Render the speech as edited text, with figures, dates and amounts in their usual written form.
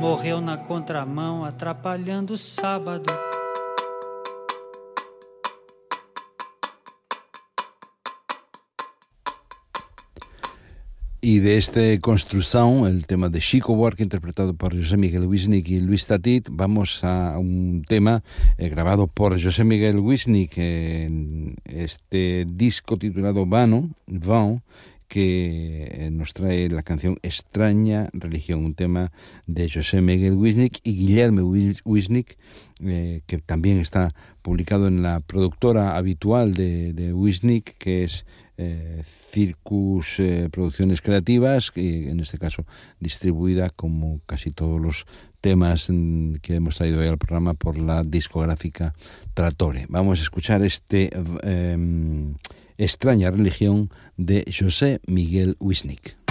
morreu na contramão, atrapalhando o sábado. Y de esta construcción, el tema de Chico Buarque, interpretado por José Miguel Wisnik y Luis Tatit, vamos a un tema grabado por José Miguel Wisnik en este disco titulado Vano, que nos trae la canción Extraña Religión, un tema de José Miguel Wisnik y Guillermo Wisnik, que también está publicado en la productora habitual de Wisnik, que es Circus Producciones Creativas, y en este caso distribuida, como casi todos los temas que hemos traído hoy al programa, por la discográfica Trattore. Vamos a escuchar este Extraña Religión de José Miguel Wisnik.